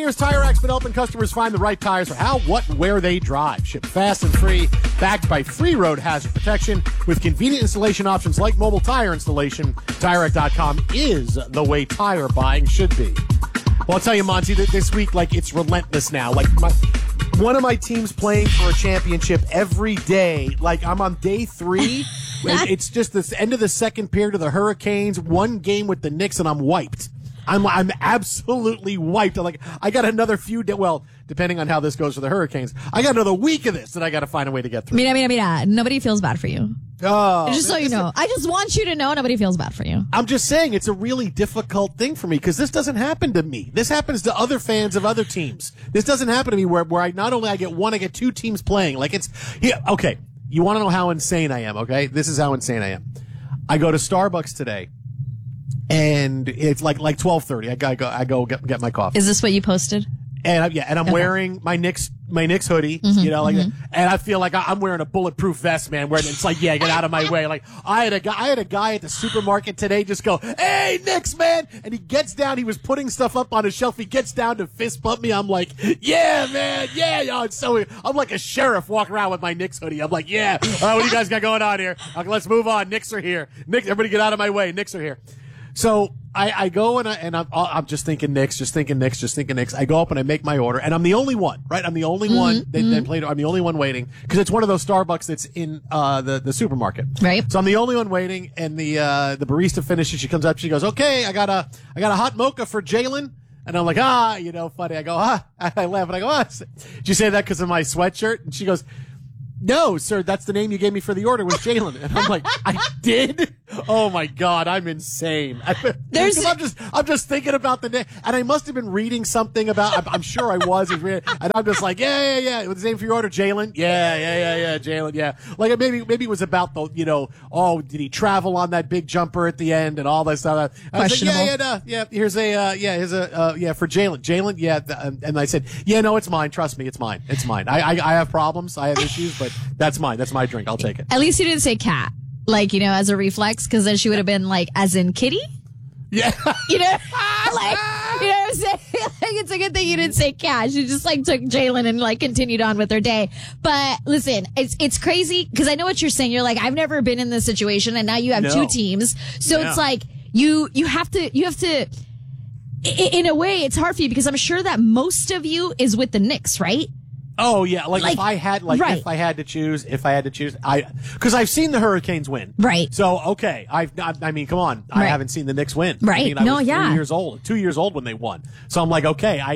Here's Tire Rack's been helping customers find the right tires for how, what, and where they drive. Shipped fast and free, backed by free road hazard protection with convenient installation options like mobile tire installation. TireRack.com is the way tire buying should be. Well, I'll tell you, Monty, that this week, it's relentless now. One of my teams playing for a championship every day. I'm on day 3. It's just the end of the second period of the Hurricanes. One game with the Knicks, and I'm wiped. I'm absolutely wiped. I got another few depending on how this goes for the Hurricanes, I got another week of this that I got to find a way to get through. Mira, nobody feels bad for you. Oh, just so you know. I just want you to know nobody feels bad for you. I'm just saying it's a really difficult thing for me because this doesn't happen to me. This happens to other fans of other teams. This doesn't happen to me where I not only I get one, I get two teams playing. Okay. You want to know how insane I am, okay? This is how insane I am. I go to Starbucks today. And it's like 12:30. I go get my coffee. Is this what you posted? And I'm wearing my Knicks hoodie, and I feel like I'm wearing a bulletproof vest, man. Where it's get out of my way. I had a guy at the supermarket today just go, "Hey, Knicks, man!" And he gets down. He was putting stuff up on his shelf. He gets down to fist bump me. I'm like, "Yeah, man, yeah." I'm like a sheriff walking around with my Knicks hoodie. I'm like, "Yeah, what do you guys got going on here? Okay, let's move on. Knicks are here. Knicks, everybody get out of my way. Knicks are here." So I go and I'm just thinking Knicks. I go up and I make my order, and I'm the only one, right? I'm the only one that played. I'm the only one waiting because it's one of those Starbucks that's in the supermarket, right? So I'm the only one waiting, and the barista finishes. She comes up, she goes, "Okay, I got a hot mocha for Jalen." And I'm like, funny. I go, I laugh and I go, Did you say that because of my sweatshirt? And she goes, "No, sir, that's the name you gave me for the order was Jalen." And I'm like, "I did? Oh my God, I'm insane." I'm just thinking about the name, and I must have been reading something about. I'm sure I was, and I'm just like, yeah. What's the name for your order, Jalen? Yeah, Jalen. Yeah, maybe it was about the, did he travel on that big jumper at the end and all that stuff? Questionable. Here's for Jalen, yeah. And I said, no, it's mine. Trust me, it's mine. I have problems, I have issues, but that's mine. That's my drink. I'll take it. At least you didn't say cat, as a reflex, because then she would have been as in kitty. Yeah. You know what I'm saying? It's a good thing you didn't say cat. She just took Jalen and continued on with her day. But listen, it's crazy because I know what you're saying. You're I've never been in this situation, and now you have two teams. So it's you have to. In a way, it's hard for you because I'm sure that most of you is with the Knicks, right? Oh yeah, if I had right. if I had to choose, because I've seen the Hurricanes win, right? So okay, I mean, come on, I haven't seen the Knicks win, right? I was 2 years old when they won, so I'm like, okay, I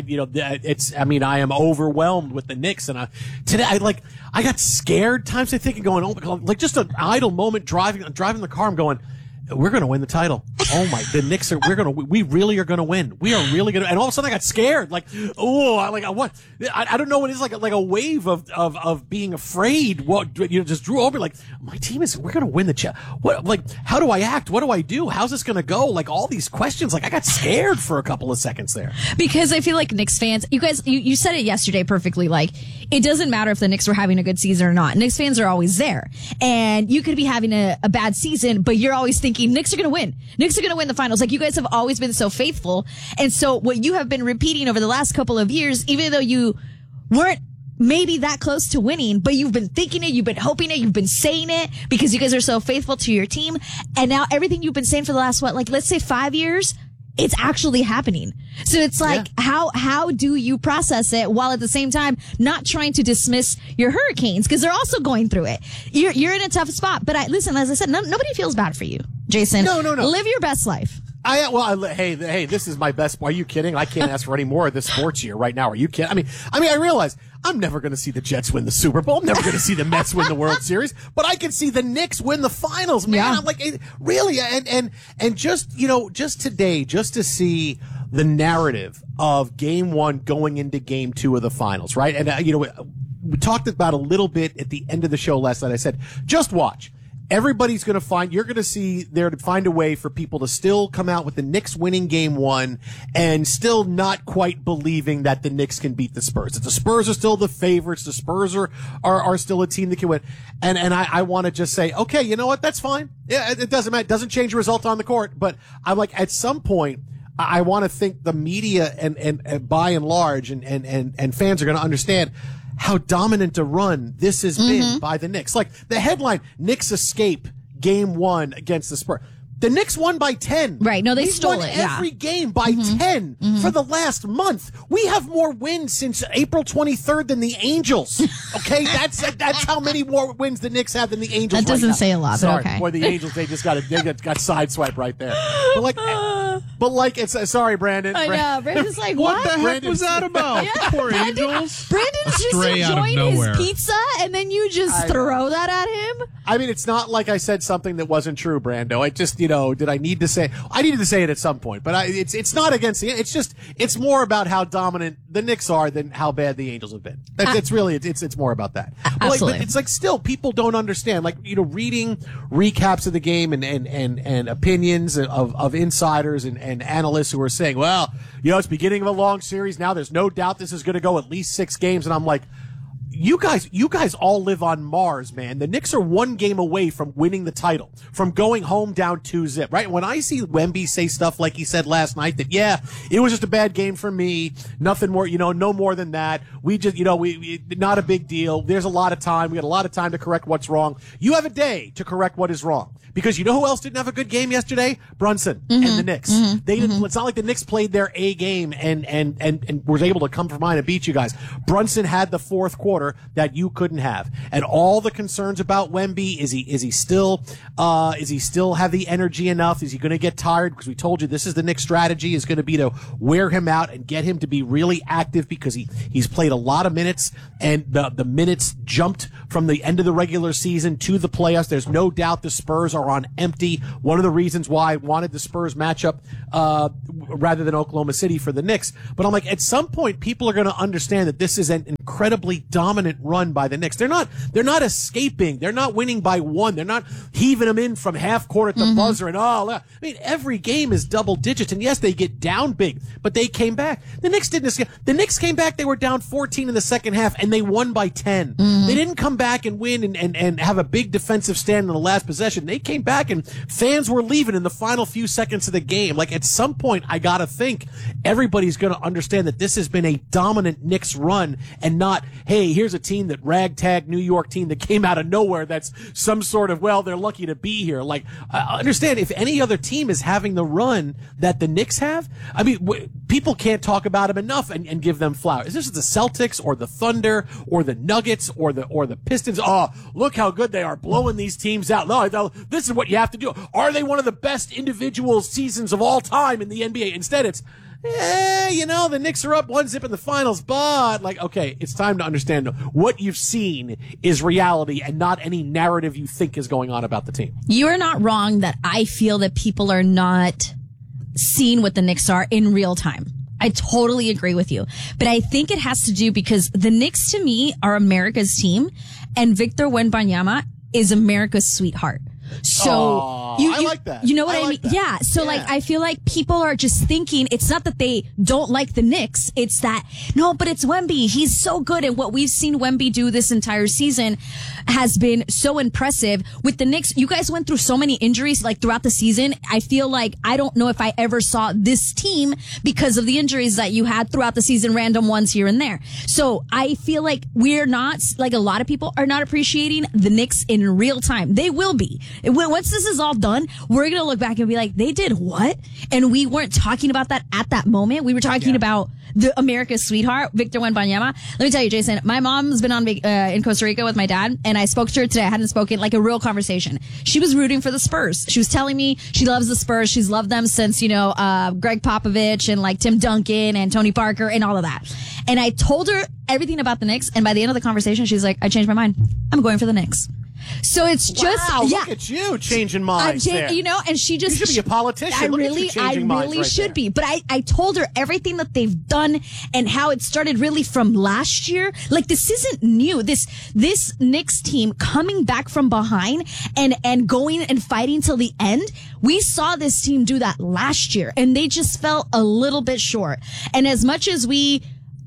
am overwhelmed with the Knicks, and today I got scared times I think going, just an idle moment driving the car, I'm going, we're going to win the title. Oh my, the Knicks we really are going to win. We are really going to, and all of a sudden I got scared. What? I don't know what it is, like a wave of being afraid. What, just drew over my team we're going to win the how do I act? What do I do? How's this going to go? All these questions, I got scared for a couple of seconds there. Because I feel like Knicks fans, you guys, you said it yesterday perfectly. It doesn't matter if the Knicks were having a good season or not. Knicks fans are always there. And you could be having a bad season, but you're always thinking, Knicks are going to win. Knicks are going to win the finals. You guys have always been so faithful. And so what you have been repeating over the last couple of years, even though you weren't maybe that close to winning, but you've been thinking it, you've been hoping it, you've been saying it because you guys are so faithful to your team. And now everything you've been saying for the last, let's say 5 years, it's actually happening. So it's how do you process it while at the same time not trying to dismiss your Hurricanes because they're also going through it. You're in a tough spot. But listen, as I said, nobody feels bad for you, Jason. No. Live your best life. Hey, this is my best. Are you kidding? I can't ask for any more of this sports year right now. Are you kidding? I mean, I realize I'm never going to see the Jets win the Super Bowl. I'm never going to see the Mets win the World Series, but I can see the Knicks win the finals, man. Yeah. I'm like, really? And just today, just to see the narrative of game one going into game two of the finals, right? And, we talked about a little bit at the end of the show last night. I said, just watch. Everybody's going to you're going to see there to find a way for people to still come out with the Knicks winning game one and still not quite believing that the Knicks can beat the Spurs. That the Spurs are still the favorites. The Spurs are still a team that can win. And I want to just say, okay, you know what? That's fine. Yeah, it doesn't matter. It doesn't change the result on the court. But I'm at some point, I want to think the media and by and large and fans are going to understand how dominant a run this has been by the Knicks. Like the headline, Knicks escape game 1 against the Spurs. The Knicks won by 10. Right. No, they stole won it. Every game by 10 for the last month. We have more wins since April 23rd than the Angels. Okay. That's how many more wins the Knicks have than the Angels. That doesn't say a lot, Sorry, but okay. Boy, the Angels, they got sideswiped right there. But like it's sorry, Brandon. I know. Brandon's like, What the heck Brandon- was that about? Poor Angels. Brandon's just Stray out of enjoying nowhere. his pizza, and then you just throw that at him? I mean, it's not like I said something that wasn't true, Brando. I just, did I need to say? I needed to say it at some point, but it's not against the. It's more about how dominant the Knicks are than how bad the Angels have been. It's more about that. Absolutely. But it's like still people don't understand. Like reading recaps of the game and opinions of insiders and analysts who are saying, well, it's beginning of a long series. Now there's no doubt this is going to go at least 6 games, and I'm like. You guys all live on Mars, man. The Knicks are 1 game away from winning the title, from going home down 2-0, right? When I see Wemby say stuff like he said last night that, yeah, it was just a bad game for me. Nothing more, no more than that. We just, we not a big deal. There's a lot of time. We got a lot of time to correct what's wrong. You have a day to correct what is wrong. Because you know who else didn't have a good game yesterday? Brunson and the Knicks. They didn't. It's not like the Knicks played their A game and was able to come from behind and beat you guys. Brunson had the fourth quarter that you couldn't have, and all the concerns about Wemby is he still have the energy enough? Is he going to get tired? Because we told you this is the Knicks' strategy is going to be to wear him out and get him to be really active because he's played a lot of minutes and the minutes jumped from the end of the regular season to the playoffs. There's no doubt the Spurs are on empty. One of the reasons why I wanted the Spurs matchup rather than Oklahoma City for the Knicks. But I'm like, at some point, people are going to understand that this is an incredibly dominant run by the Knicks. They're not escaping. They're not winning by 1. They're not heaving them in from half court at the buzzer and every game is double digits. And yes, they get down big, but they came back. The Knicks didn't escape. The Knicks came back. They were down 14 in the second half and they won by 10. They didn't come back and win and have a big defensive stand in the last possession. They came back and fans were leaving in the final few seconds of the game. Like at some point, I gotta think everybody's gonna understand that this has been a dominant Knicks run and not, hey, here's a team that ragtag New York team that came out of nowhere. That's some sort of, well, they're lucky to be here. Like, understand if any other team is having the run that the Knicks have, I mean, people can't talk about them enough and give them flowers. Is this the Celtics or the Thunder or the Nuggets or the Pistons? Oh, look how good they are blowing these teams out. No, this is what you have to do. Are they one of the best individual seasons of all time in the NBA? Instead, it's, the Knicks are up 1-0 in the finals, but okay, it's time to understand what you've seen is reality and not any narrative you think is going on about the team. You are not wrong that I feel that people are not seeing what the Knicks are in real time. I totally agree with you. But I think it has to do because the Knicks to me are America's team and Victor Wembanyama is America's sweetheart. So I like that. You know what I mean? That. Yeah. So I feel like people are just thinking it's not that they don't like the Knicks. It's that, no, but it's Wemby. He's so good. And what we've seen Wemby do this entire season has been so impressive with the Knicks. You guys went through so many injuries throughout the season. I feel like I don't know if I ever saw this team because of the injuries that you had throughout the season, random ones here and there. So I feel like we're not, a lot of people are not appreciating the Knicks in real time. They will be. Once this is all done, we're going to look back and be like, they did what? And we weren't talking about that at that moment. We were talking about the America's sweetheart, Victor Wembanyama. Let me tell you, Jason, my mom's been in Costa Rica with my dad, and I spoke to her today. I hadn't spoken, a real conversation. She was rooting for the Spurs. She was telling me she loves the Spurs. She's loved them since, Greg Popovich and Tim Duncan and Tony Parker and all of that. And I told her everything about the Knicks, and by the end of the conversation, she's like, I changed my mind. I'm going for the Knicks. So it's just, look at you changing minds there. And she just, you should be a politician. I really should be. But I told her everything that they've done and how it started really from last year. This isn't new. This Knicks team coming back from behind and going and fighting till the end. We saw this team do that last year and they just fell a little bit short. And as much as we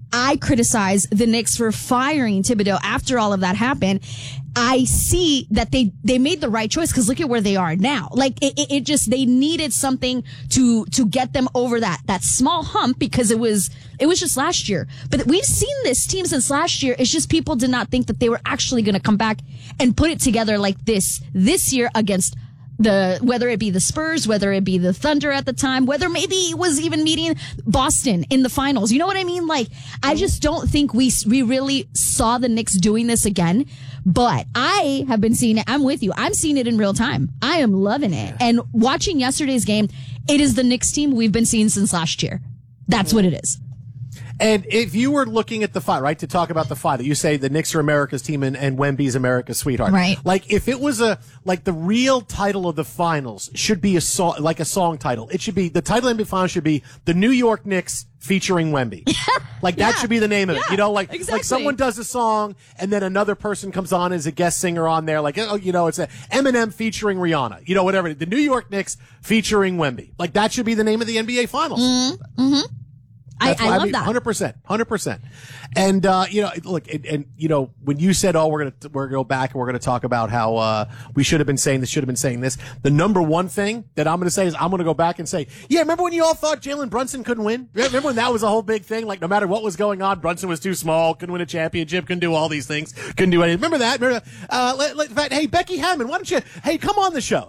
I criticize the Knicks for firing Thibodeau after all of that happened, I see that they made the right choice, because look at where they are now. Like it just, they needed something to get them over that small hump, because it was just last year. But we've seen this team since last year. It's just people did not think that they were actually going to come back and put it together like this year against whether it be the Spurs, whether it be the Thunder at the time, whether maybe it was even meeting Boston in the finals. You know what I mean? Like, I just don't think we really saw the Knicks doing this again. But I have been seeing it. I'm with you. I'm seeing it in real time. I am loving it. And watching yesterday's game, it is the Knicks team we've been seeing since last year. That's what it is. And if you were looking at the fight, right, to talk about the fight, that you say the Knicks are America's team and Wemby's America's sweetheart. Right. Like, if it was the real title of the finals should be a song title. It should be, the title of the finals should be the New York Knicks featuring Wemby. Like, that should be the name of it. You know, like someone does a song and then another person comes on as a guest singer on there. Like, oh, you know, it's a Eminem featuring Rihanna. You know, whatever. The New York Knicks featuring Wemby. Like, that should be the name of the NBA finals. Mm-hmm. I love that. 100%. And, you know, look, and, you know, when you said, oh, we're going to go back and we're going to talk about how, we should have been saying this, the number one thing that I'm going to say is I'm going to go back and say, yeah, remember when you all thought Jalen Brunson couldn't win? Remember when that was a whole big thing? Like, no matter what was going on, Brunson was too small, couldn't win a championship, couldn't do all these things, couldn't do anything. Remember that? Hey, Becky Hammond, why don't you, come on the show.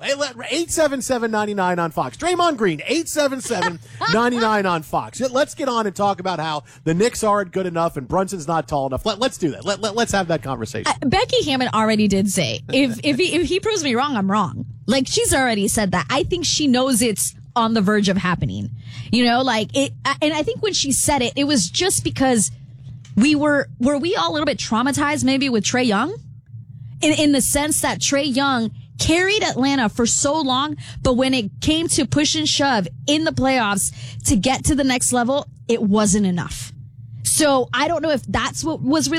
877-99 on Fox. Draymond Green, 877-99 on Fox. Let's get on and talk about how the Knicks aren't good enough and Brunson's not tall enough. Let's do that. Let's have that conversation. Becky Hammond already did say, if he proves me wrong, I'm wrong. Like, she's already said that. I think she knows it's on the verge of happening. You know, like it, and I think when she said it, it was just because were we all a little bit traumatized maybe with Trae Young? In the sense that Trae Young carried Atlanta for so long, but when it came to push and shove in the playoffs to get to the next level, it wasn't enough. So I don't know if that's what was really